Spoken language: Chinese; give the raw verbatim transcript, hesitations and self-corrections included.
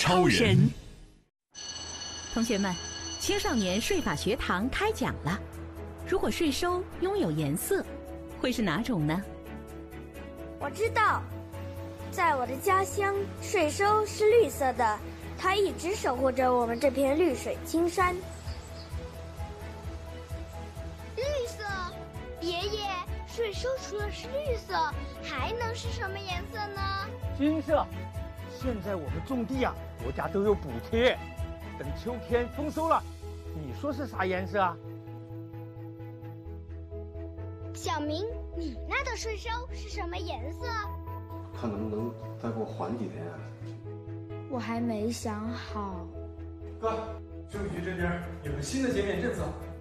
超人。 同学们，青少年税法学堂开讲了。如果税收拥有颜色，会是哪种呢？ 我知道，在我的家乡，税收是绿色的，它一直守护着我们这片绿水青山。 绿色，爷爷，税收除了是绿色，还能是什么颜色呢？ 金色。现在我们种地啊，国家都有补贴。等秋天丰收了，你说是啥颜色啊？ 小明，你那的税收是什么颜色？ 看能不能再给我缓几天啊？ 我还没想好。 哥，税务局这边有个新的减免政策，